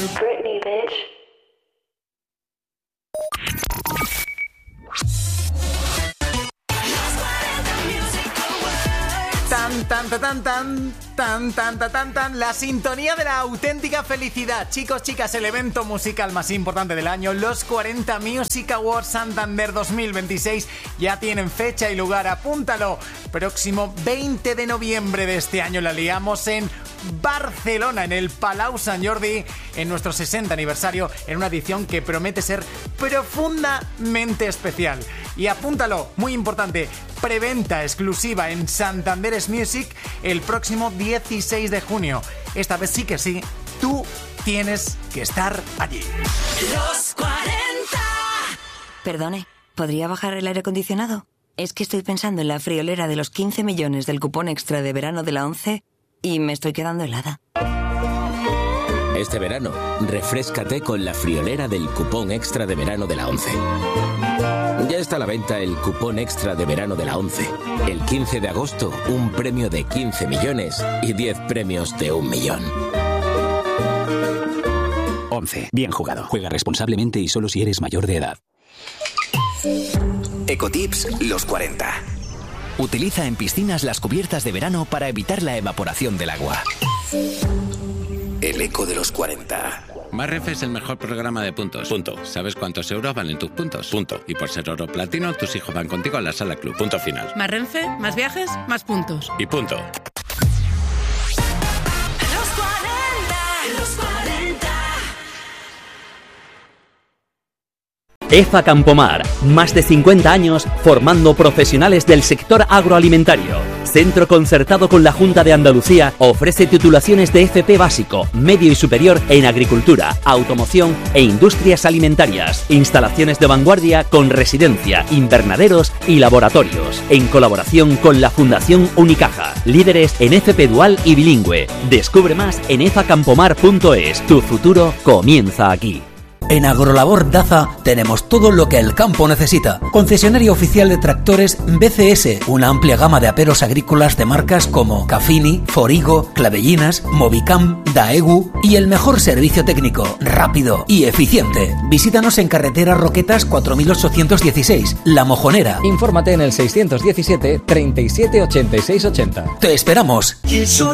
Britney, bitch. Tan, la sintonía de la auténtica felicidad. Chicos, chicas, el evento musical más importante del año, los 40 Music Awards Santander 2026, ya tienen fecha y lugar. Apúntalo, próximo 20 de noviembre de este año la liamos en Barcelona, en el Palau Sant Jordi, en nuestro 60 aniversario, en una edición que promete ser profundamente especial. Y apúntalo, muy importante, preventa exclusiva en Santander's Music el próximo 16 de junio. Esta vez sí que sí, tú tienes que estar allí. Los 40. Perdone, ¿podría bajar el aire acondicionado? Es que estoy pensando en la friolera de los 15 millones del cupón extra de verano de la 11 y me estoy quedando helada. Este verano, refréscate con la friolera del cupón extra de verano de la 11. Ya está a la venta el cupón extra de verano de la 11. El 15 de agosto, un premio de 15 millones y 10 premios de 1 millón. 11. Bien jugado. Juega responsablemente y solo si eres mayor de edad. Ecotips los 40. Utiliza en piscinas las cubiertas de verano para evitar la evaporación del agua. El eco de los 40. Más Renfe es el mejor programa de puntos. Punto. ¿Sabes cuántos euros valen tus puntos? Punto. Y por ser oro platino, tus hijos van contigo a la sala club. Punto final. Más Renfe, más viajes, más puntos. Y punto. Los 40. Los 40. EFA Campomar, más de 50 años formando profesionales del sector agroalimentario. Centro concertado con la Junta de Andalucía, ofrece titulaciones de FP básico, medio y superior en agricultura, automoción e industrias alimentarias. Instalaciones de vanguardia con residencia, invernaderos y laboratorios. En colaboración con la Fundación Unicaja, líderes en FP dual y bilingüe. Descubre más en efacampomar.es. Tu futuro comienza aquí. En Agrolabor Daza tenemos todo lo que el campo necesita. Concesionaria oficial de tractores BCS, una amplia gama de aperos agrícolas de marcas como Cafini, Forigo, Clavellinas, Movicam, Daegu y el mejor servicio técnico, rápido y eficiente. Visítanos en carretera Roquetas 4816, La Mojonera. Infórmate en el 617 37 86 80. Te esperamos.